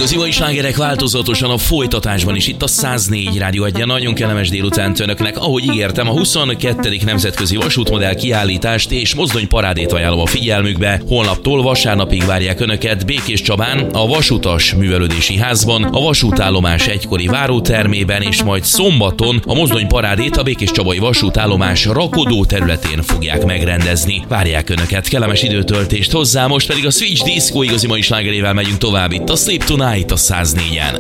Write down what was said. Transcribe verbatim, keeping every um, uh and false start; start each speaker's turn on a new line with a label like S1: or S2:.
S1: Igazi mai slágerek változatosan a folytatásban is itt a száznégy rádió adja. Nagyon kellemes délután önöknek. Ahogy ígértem, a huszonkettedik nemzetközi vasútmodell kiállítást és mozdonyparádét ajánlom a figyelmükbe. Holnaptól vasárnapig várják önöket Békés Csabán, a Vasutas Művelődési Házban, a vasútállomás egykori várótermében, és majd szombaton a mozdonyparádét a Békés Csabai vasútállomás rakodó területén fogják megrendezni. Várják önöket, kellemes időtöltést hozzá, most pedig a Switch Disco igazi mai slágerével megyünk tovább itt a Sleep Tonight a száznégyen.